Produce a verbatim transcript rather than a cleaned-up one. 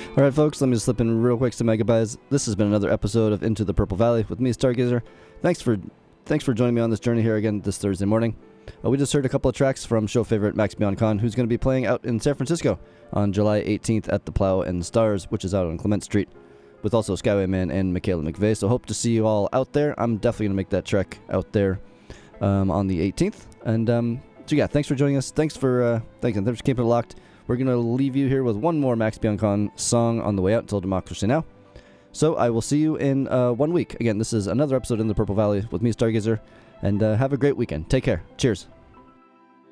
All right, folks, let me just slip in real quick to Megabytes. This has been another episode of Into the Purple Valley with me, Stargazer. Thanks for thanks for joining me on this journey here again this Thursday morning. Uh, we just heard a couple of tracks from show favorite Max Beyond Con, who's going to be playing out in San Francisco on July eighteenth at the Plow and Stars, which is out on Clement Street, with also Skyway Man and Michaela McVeigh. So hope to see you all out there. I'm definitely going to make that trek out there um, on the eighteenth. And um, so yeah, thanks for joining us. Thanks for uh, thanks, and thanks for keeping it locked. We're going to leave you here with one more Max Beyond Con song on the way out until Democracy Now! So I will see you in uh, one week. Again, this is another episode in the Purple Valley with me, Stargazer, and uh, have a great weekend. Take care. Cheers.